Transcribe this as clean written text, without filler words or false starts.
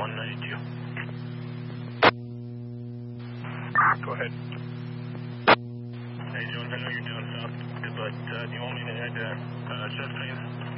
192. Go ahead. Hey, Jones, I know you're down south, but do you want me to head to Chef Train?